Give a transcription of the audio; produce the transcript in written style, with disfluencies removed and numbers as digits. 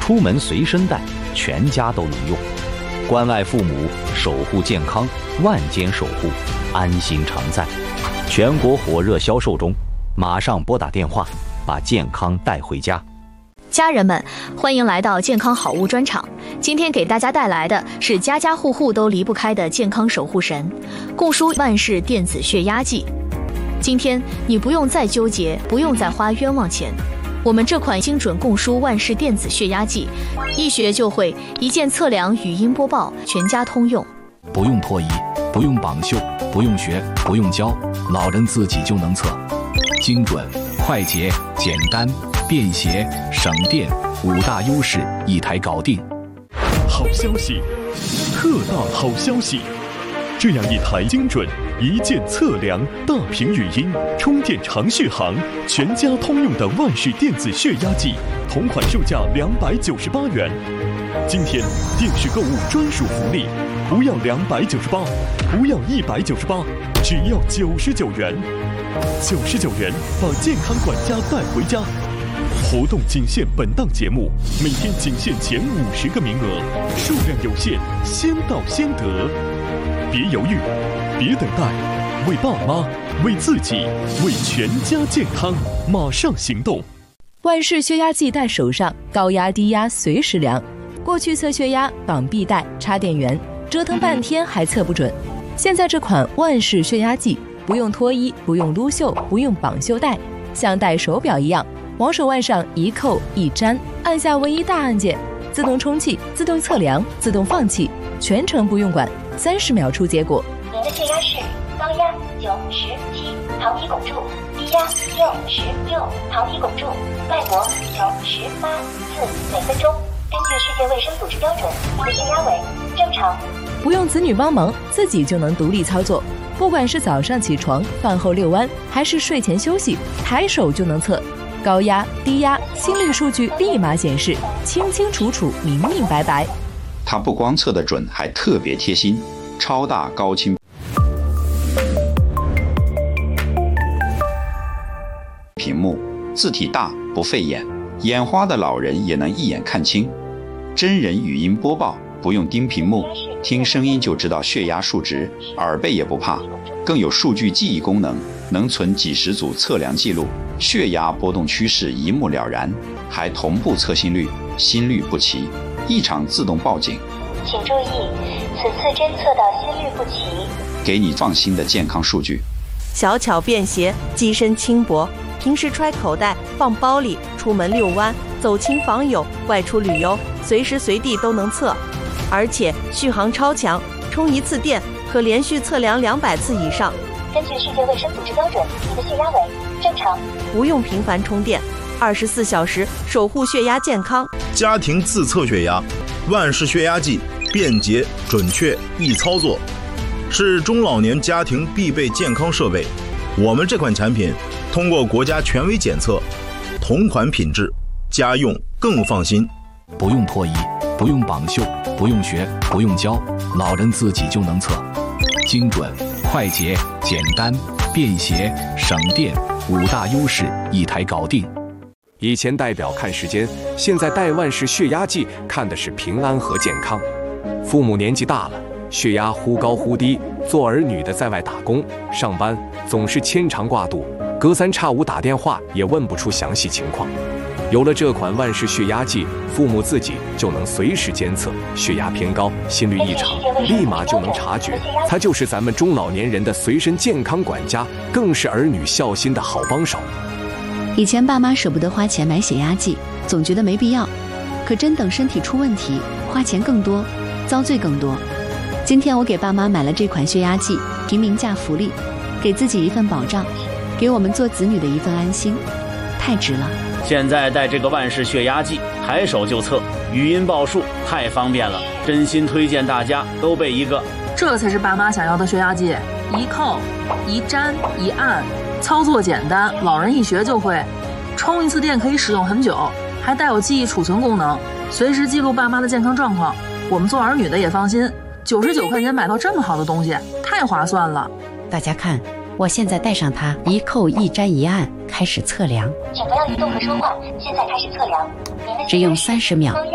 出门随身带，全家都能用。关爱父母，守护健康，万间守护，安心常在。全国火热销售中，马上拨打电话，把健康带回家。 家人们，欢迎来到健康好物专场。今天给大家带来的是家家户户都离不开的健康守护神——共舒万氏电子血压计。今天你不用再纠结，不用再花冤枉钱。我们这款精准共舒万氏电子血压计，一学就会，一键测量、语音播报，全家通用。 不用脱衣，不用绑袖，不用学，不用教，老人自己就能测。精准、快捷、简单、便携、省电，5大优势一台搞定。 好消息，特大好消息！这样一台精准、一键测量、大屏语音、充电长续航、全家通用的万氏电子血压计，同款售价298元。今天电视购物专属福利，不要298，不要198，只要99元。99元把健康管家带回家。活动仅限本档节目，每天仅限前50个名额，数量有限，先到先得。别犹豫，别等待，为爸妈，为自己，为全家健康，马上行动！ 万氏血压计带手上，高压低压随时量。过去测血压绑臂带、插电源，折腾半天还测不准。现在这款万氏血压计，不用脱衣，不用撸袖，不用绑袖带，像戴手表一样，往手腕上一扣一粘，按下唯一大按键，自动充气、自动测量、自动放气，全程不用管，30秒出结果。 您的血压是高压97，糖皮汞柱；低压66，糖皮汞柱；脉搏98次每分钟。根据世界卫生组织标准，您的血压为正常。 不用子女帮忙，自己就能独立操作。不管是早上起床、饭后遛弯，还是睡前休息，抬手就能测。高压、低压、心率数据立马显示，清清楚楚、明明白白。 它不光测得准，还特别贴心，超大高清屏幕，字体大不费眼，眼花的老人也能一眼看清。真人语音播报，不用盯屏幕，听声音就知道血压数值，耳背也不怕。更有数据记忆功能，能存几十组测量记录，血压波动趋势一目了然，还同步测心率，心率不齐，异常自动报警。 请注意，此次侦测到心率不齐， 给你放心的健康数据。 小巧便携，机身轻薄，平时揣口袋、放包里，出门遛弯、走亲访友、外出旅游，随时随地都能测。而且续航超强，充一次电可连续测量200次以上。 根据世界卫生组织标准，你的血压为正常。 不用频繁充电，24小时守护血压健康。 家庭自测血压，万氏血压计，便捷、准确、易操作，是中老年家庭必备健康设备。我们这款产品通过国家权威检测，同款品质，家用更放心。 不用脱衣，不用绑袖，不用学，不用教，老人自己就能测。精准、快捷、简单、便携、省电，5大优势一台搞定。 以前代表看时间，现在带万氏血压计看的是平安和健康。父母年纪大了，血压忽高忽低，做儿女的在外打工上班，总是牵肠挂肚，隔3差5打电话也问不出详细情况。有了这款万氏血压计，父母自己就能随时监测血压偏高、心率异常，立马就能察觉。它就是咱们中老年人的随身健康管家，更是儿女孝心的好帮手。 以前爸妈舍不得花钱买血压计，总觉得没必要，可真等身体出问题，花钱更多，遭罪更多。今天我给爸妈买了这款血压计，平民价福利，给自己一份保障，给我们做子女的一份安心，太值了。 现在带这个万氏血压计，抬手就测，语音报数，太方便了，真心推荐大家都备一个。 这才是爸妈想要的血压计，一扣、一粘、一按，操作简单，老人一学就会。充一次电可以使用很久，还带有记忆储存功能，随时记录爸妈的健康状况。我们做儿女的也放心，99块钱买到这么好的东西，太划算了。 大家看，我现在带上它，一扣一粘一按，开始测量。 请不要移动和说话，现在开始测量。 只用30秒。